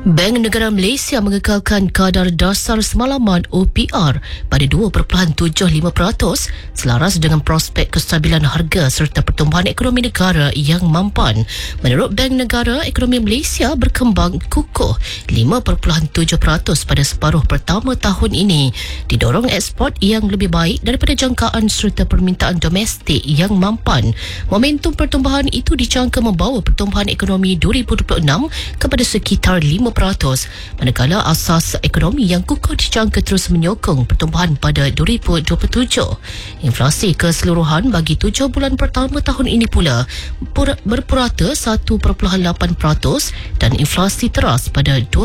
Bank Negara Malaysia mengekalkan kadar dasar semalaman OPR pada 2.75% selaras dengan prospek kestabilan harga serta pertumbuhan ekonomi negara yang mampan. Menurut Bank Negara, ekonomi Malaysia berkembang kukuh 5.7% pada separuh pertama tahun ini, didorong ekspor yang lebih baik daripada jangkaan serta permintaan domestik yang mampan. Momentum pertumbuhan itu dijangka membawa pertumbuhan ekonomi 2026 kepada sekitar 5%, manakala asas ekonomi yang kukuh dijangka terus menyokong pertumbuhan pada 2027. Inflasi keseluruhan bagi 7 bulan pertama tahun ini pula berpurata 1.8% dan inflasi teras pada 2%.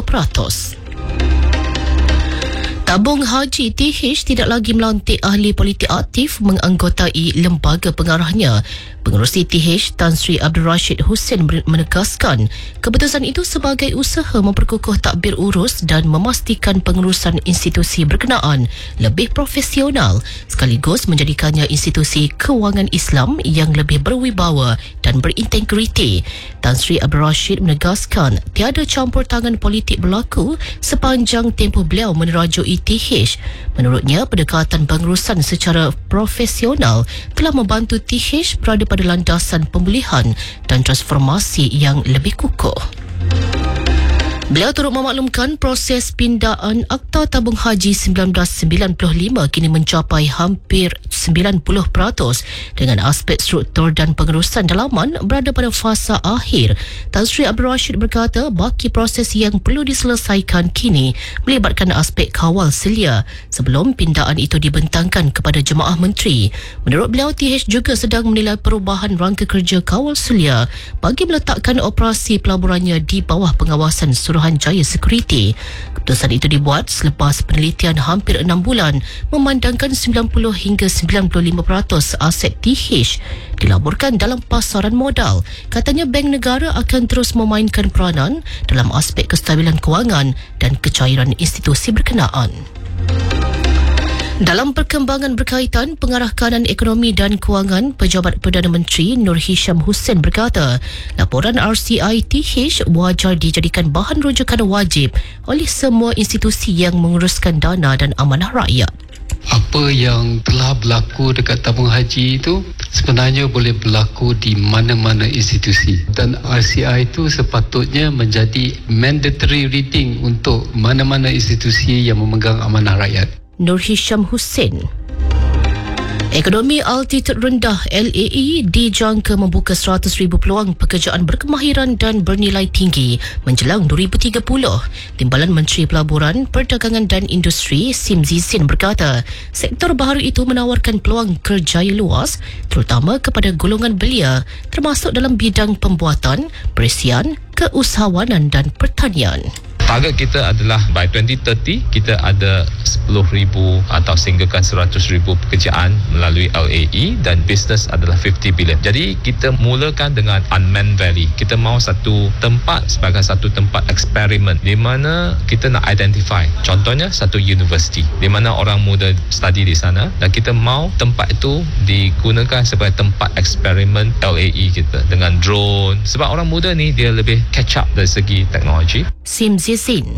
Tabung Haji TH tidak lagi melantik ahli politik aktif menganggotai lembaga pengarahnya. Pengerusi TH Tan Sri Abdul Rashid Hussein menegaskan keputusan itu sebagai usaha memperkukuh tadbir urus dan memastikan pengurusan institusi berkenaan lebih profesional sekaligus menjadikannya institusi kewangan Islam yang lebih berwibawa dan berintegriti. Tan Sri Abdul Rashid menegaskan tiada campur tangan politik berlaku sepanjang tempoh beliau menerajui TH. Menurutnya, pendekatan pengurusan secara profesional telah membantu TH berada pada landasan pemulihan dan transformasi yang lebih kukuh. Beliau turut memaklumkan proses pindaan Akta Tabung Haji 1995 kini mencapai hampir 90% dengan aspek struktur dan pengurusan dalaman berada pada fasa akhir. Tan Sri Abdul Rashid berkata baki proses yang perlu diselesaikan kini melibatkan aspek kawal selia sebelum pindaan itu dibentangkan kepada jemaah menteri. Menurut beliau, TH juga sedang menilai perubahan rangka kerja kawal selia bagi meletakkan operasi pelaburannya di bawah pengawasan Suruhanjaya Security. Keputusan itu dibuat selepas penelitian hampir 6 bulan memandangkan 90 hingga 95% aset TH dilaburkan dalam pasaran modal. Katanya Bank Negara akan terus memainkan peranan dalam aspek kestabilan kewangan dan kecairan institusi berkenaan. Dalam perkembangan berkaitan pengarah kanan ekonomi dan kewangan, Pejabat Perdana Menteri Nur Hisham Hussein berkata, laporan RCI TH wajar dijadikan bahan rujukan wajib oleh semua institusi yang menguruskan dana dan amanah rakyat. Apa yang telah berlaku dekat tabung haji itu sebenarnya boleh berlaku di mana-mana institusi, dan RCI itu sepatutnya menjadi mandatory reading untuk mana-mana institusi yang memegang amanah rakyat. Nur Hisham Hussein. Ekonomi altitude rendah LAE dijangka membuka 100,000 peluang pekerjaan berkemahiran dan bernilai tinggi menjelang 2030. Timbalan Menteri Pelaburan, Perdagangan dan Industri Sim Zizin berkata, sektor baharu itu menawarkan peluang kerjaya luas terutama kepada golongan belia termasuk dalam bidang pembuatan, perisian, keusahawanan dan pertanian. Target kita adalah by 2030 kita ada 10,000 atau sehinggakan 100,000 pekerjaan melalui LAE dan bisnes adalah 50 bilion. Jadi kita mulakan dengan unmanned valley. Kita mahu satu tempat sebagai satu tempat eksperimen di mana kita nak identify. Contohnya satu universiti di mana orang muda study di sana, dan kita mahu tempat itu digunakan sebagai tempat eksperimen LAE kita dengan drone, sebab orang muda ni dia lebih catch up dari segi teknologi. Sim Zizin.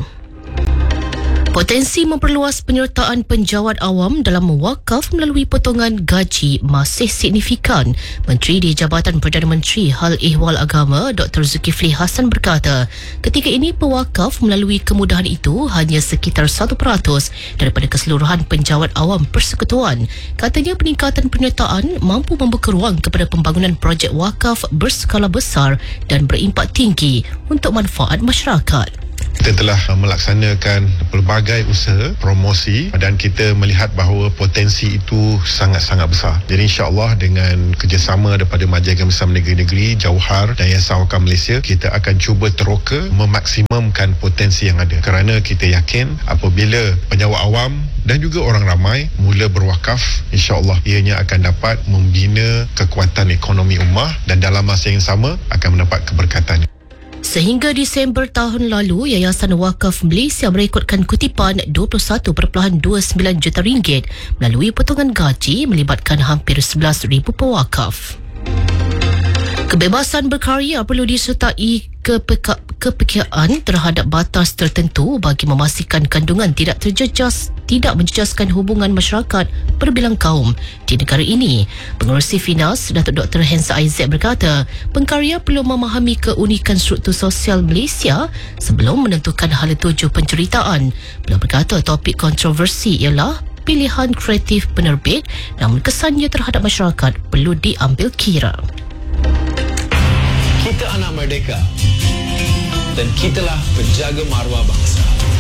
Potensi memperluas penyertaan penjawat awam dalam wakaf melalui potongan gaji masih signifikan. Menteri di Jabatan Perdana Menteri Hal Ehwal Agama Dr. Zulkifli Hassan berkata, ketika ini pewakaf melalui kemudahan itu hanya sekitar 1% daripada keseluruhan penjawat awam persekutuan. Katanya peningkatan penyertaan mampu membuka ruang kepada pembangunan projek wakaf berskala besar dan berimpak tinggi untuk manfaat masyarakat. Kita telah melaksanakan pelbagai usaha promosi dan kita melihat bahawa potensi itu sangat-sangat besar. Jadi insya-Allah dengan kerjasama daripada Majikan Besar Negeri-Negeri, Jauhar dan Yayasan Wakaf Malaysia, kita akan cuba teroka memaksimumkan potensi yang ada. Kerana kita yakin apabila penjawat awam dan juga orang ramai mula berwakaf, insya-Allah ianya akan dapat membina kekuatan ekonomi ummah dan dalam masa yang sama akan mendapat keberkatan. Sehingga Disember tahun lalu, Yayasan Wakaf Malaysia merekodkan kutipan 21.29 juta ringgit melalui potongan gaji melibatkan hampir 11,000 pewakaf. Kebebasan berkarya perlu disertai kepekaan terhadap batas tertentu bagi memastikan kandungan tidak menjejaskan hubungan masyarakat berbilang kaum di negara ini. Pengerusi Finas, Datuk Dr. Hensa Aizek berkata, pengkarya perlu memahami keunikan struktur sosial Malaysia sebelum menentukan hala tuju penceritaan. Beliau berkata topik kontroversi ialah pilihan kreatif penerbit, namun kesannya terhadap masyarakat perlu diambil kira. Kita anak merdeka dan kitalah penjaga maruah bangsa.